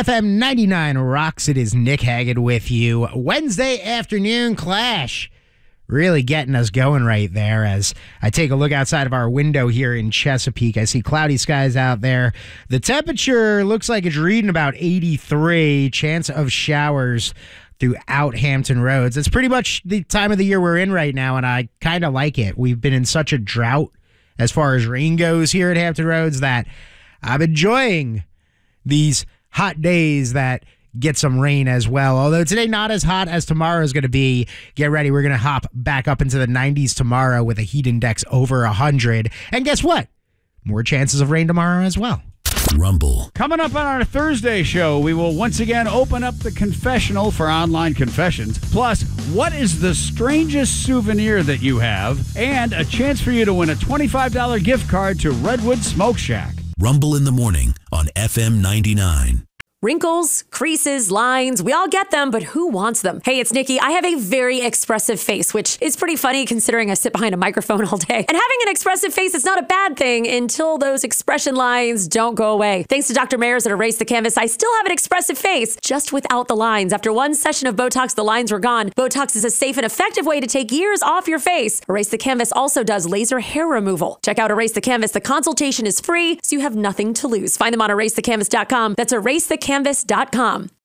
FM 99 rocks. It is Nick Haggard with you. Wednesday afternoon clash. Really getting us going right there as I take a look outside of our window here in Chesapeake. I see cloudy skies out there. The temperature looks like it's reading about 83. Chance of showers throughout Hampton Roads. It's pretty much the time of the year we're in right now, and I kind of like it. We've been in such a drought as far as rain goes here at Hampton Roads that I'm enjoying these hot days that get some rain as well. Although today not as hot as tomorrow is going to be. Get ready. We're going to hop back up into the 90s tomorrow with a heat index over 100. And guess what? More chances of rain tomorrow as well. Rumble. Coming up on our Thursday show, we will once again open up the confessional for online confessions. Plus, what is the strangest souvenir that you have? And a chance for you to win a $25 gift card to Redwood Smoke Shack. Rumble in the morning on FM 99. Wrinkles, creases, lines, we all get them, but who wants them? Hey, it's Nikki. I have a very expressive face, which is pretty funny considering I sit behind a microphone all day. And having an expressive face is not a bad thing until those expression lines don't go away. Thanks to Dr. Mayers at Erase the Canvas, I still have an expressive face, just without the lines. After one session of Botox, the lines were gone. Botox is a safe and effective way to take years off your face. Erase the Canvas also does laser hair removal. Check out Erase the Canvas. The consultation is free, so you have nothing to lose. Find them on erasethecanvas.com. That's erasethecanvas.com.